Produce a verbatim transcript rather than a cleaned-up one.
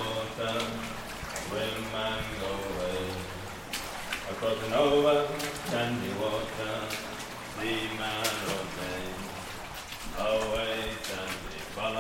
water, swim and go away. Across and over sandy water, sea man or day, away.